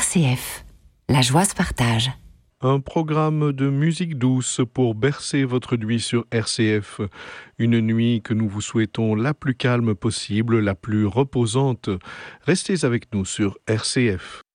RCF. La joie se partage. Un programme de musique douce pour bercer votre nuit sur RCF. Une nuit que nous vous souhaitons la plus calme possible, la plus reposante. Restez avec nous sur RCF.